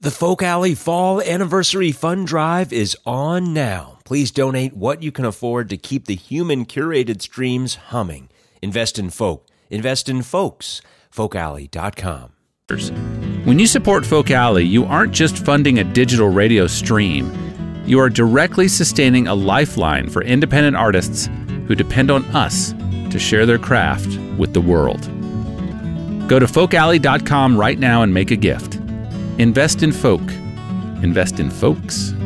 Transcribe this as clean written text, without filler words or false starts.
The Folk Alley Fall Anniversary Fund Drive is on now. Please donate what you can afford to keep the human-curated streams humming. Invest in folk. Invest in folks. FolkAlley.com. When you support Folk Alley, you aren't just funding a digital radio stream. You are directly sustaining a lifeline for independent artists who depend on us to share their craft with the world. Go to FolkAlley.com right now and make a gift. Invest in folk. Invest in folks.